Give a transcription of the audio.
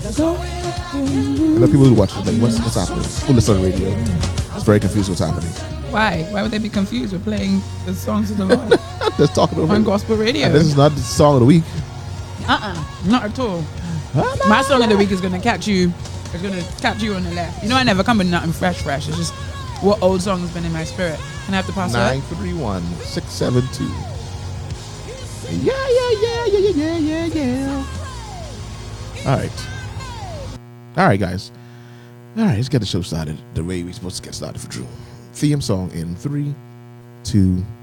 I know people who watch it like, what's happening? Who listen to the radio? It's very confused what's happening. Why? Why would they be confused? We're playing the songs of the Lord Just talking about on gospel radio. And this is not the song of the week. Not at all. My song of the week is gonna catch you. It's gonna catch you on the left. You know, I never come with nothing fresh. It's just what old song has been in my spirit. Can I have the password? 931-672. Yeah. All right, guys. All right, let's get the show started the way we're supposed to get started for Drew. Theme song in 3, 2,